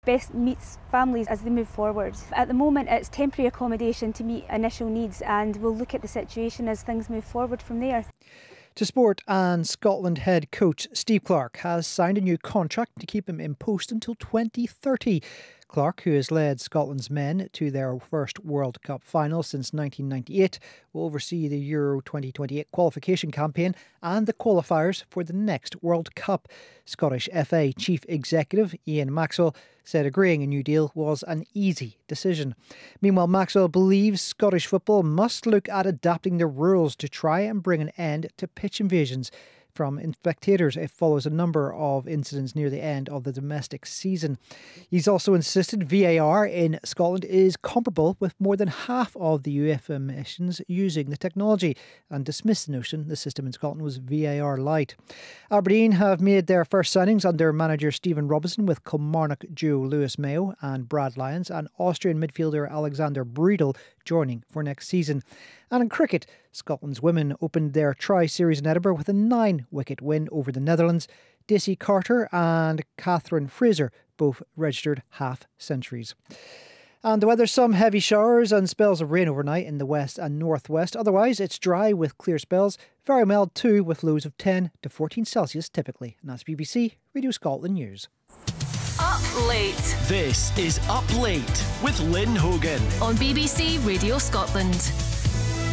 best meets families as they move forward. At the moment it's temporary accommodation to meet initial needs, and we'll look at the situation as things move forward from there. To sport, and Scotland head coach Steve Clarke has signed a new contract to keep him in post until 2030. Clarke, who has led Scotland's men to their first World Cup final since 1998, will oversee the Euro 2028 qualification campaign and the qualifiers for the next World Cup. Scottish FA Chief Executive Ian Maxwell said agreeing a new deal was an easy decision. Meanwhile, Maxwell believes Scottish football must look at adapting the rules to try and bring an end to pitch invasions from spectators. It follows a number of incidents near the end of the domestic season. He's also insisted VAR in Scotland is comparable with more than half of the UEFA missions using the technology, and dismissed the notion the system in Scotland was VAR light. Aberdeen have made their first signings under manager Stephen Robinson, with Kilmarnock duo Lewis Mayo and Brad Lyons and Austrian midfielder Alexander Breedel joining for next season. And in cricket, Scotland's women opened their Tri-Series in Edinburgh with a 9-wicket win over the Netherlands. Daisy Carter and Catherine Fraser both registered half-centuries. And the weather, some heavy showers and spells of rain overnight in the west and northwest. Otherwise, it's dry with clear spells. Very mild too, with lows of 10 to 14 Celsius typically. And that's BBC Radio Scotland News. Up Late. This is Up Late with Lynn Hogan On BBC Radio Scotland.